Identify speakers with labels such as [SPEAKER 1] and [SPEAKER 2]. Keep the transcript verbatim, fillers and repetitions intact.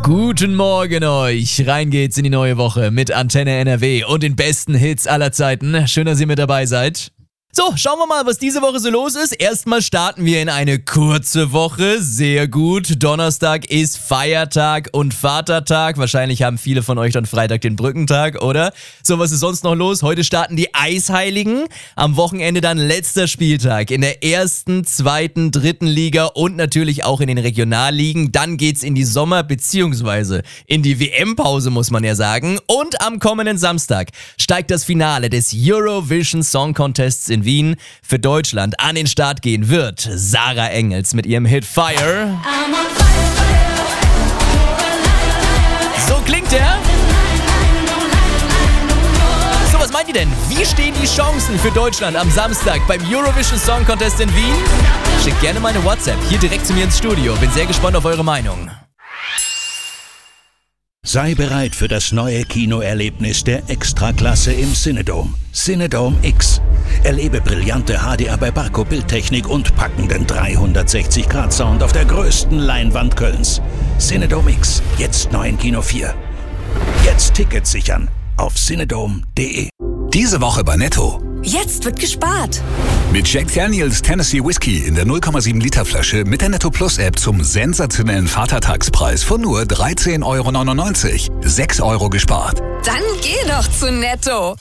[SPEAKER 1] Guten Morgen euch. Rein geht's in die neue Woche mit Antenne N R W und den besten Hits aller Zeiten. Schön, dass ihr mit dabei seid. So, schauen wir mal, was diese Woche so los ist. Erstmal starten wir in eine kurze Woche. Sehr gut. Donnerstag ist Feiertag und Vatertag. Wahrscheinlich haben viele von euch dann Freitag den Brückentag, oder? So, was ist sonst noch los? Heute starten die Eisheiligen. Am Wochenende dann letzter Spieltag in der ersten, zweiten, dritten Liga und natürlich auch in den Regionalligen. Dann geht's in die Sommer- bzw. in die W M-Pause, muss man ja sagen. Und am kommenden Samstag steigt das Finale des Eurovision Song Contests in Wien für Deutschland an den Start gehen wird. Sarah Engels mit ihrem Hit Fire. So klingt er. So, was meint ihr denn? Wie stehen die Chancen für Deutschland am Samstag beim Eurovision Song Contest in Wien? Schickt gerne mal eine WhatsApp hier direkt zu mir ins Studio. Bin sehr gespannt auf eure Meinung.
[SPEAKER 2] Sei bereit für das neue Kinoerlebnis der Extraklasse im Cinedome. Cinedome X. Erlebe brillante H D R bei Barco Bildtechnik und packenden dreihundertsechzig Grad Sound auf der größten Leinwand Kölns. Cinedome X, jetzt neu in Kino vier. Jetzt Tickets sichern auf cinedome punkt de.
[SPEAKER 3] Diese Woche bei Netto.
[SPEAKER 4] Jetzt wird gespart.
[SPEAKER 3] Mit Jack Daniels Tennessee Whiskey in der null Komma sieben Liter Flasche mit der Netto Plus App zum sensationellen Vatertagspreis von nur dreizehn Euro neunundneunzig. sechs Euro gespart.
[SPEAKER 4] Dann geh doch zu Netto.